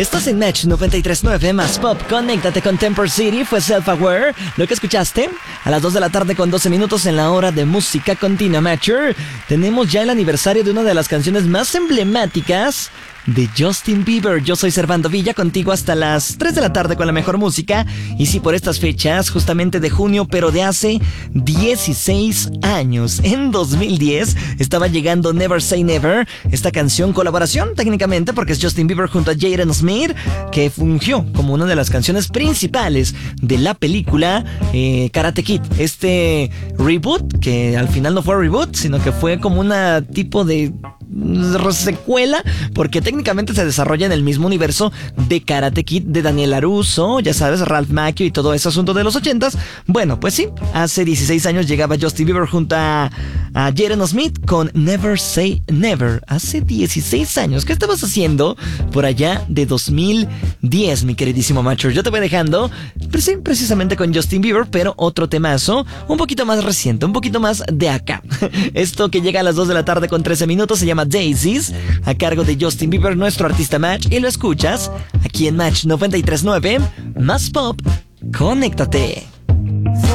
Estás en Match 93.9 más Pop. Conéctate con Temper City. Fue Self-Aware. Lo que escuchaste a las 2 de la tarde con 12 minutos en la hora de música continua Matcher. Tenemos ya el aniversario de una de las canciones más emblemáticas de Justin Bieber. Yo soy Servando Villa, contigo hasta las 3 de la tarde con la mejor música. Y sí, por estas fechas, justamente de junio, pero de hace 16 años, en 2010, estaba llegando Never Say Never, esta canción colaboración técnicamente, porque es Justin Bieber junto a Jaden Smith, que fungió como una de las canciones principales de la película Karate Kid. Este reboot, que al final no fue reboot, sino que fue como una tipo de secuela, porque técnicamente se desarrolla en el mismo universo de Karate Kid de Daniel LaRusso, ya sabes, Ralph Macchio y todo ese asunto de los 80s. Bueno, pues sí, hace 16 años llegaba Justin Bieber junto a Jaden Smith con Never Say Never. Hace 16 años, ¿qué estabas haciendo por allá de 2010, mi queridísimo macho? Yo te voy dejando, pues sí, precisamente con Justin Bieber, pero otro temazo, un poquito más reciente, un poquito más de acá. Esto que llega a las 2 de la tarde con 13 minutos se llama Daisies, a cargo de Justin Bieber, nuestro artista Match, y lo escuchas aquí en Match 93.9 más Pop. Conéctate.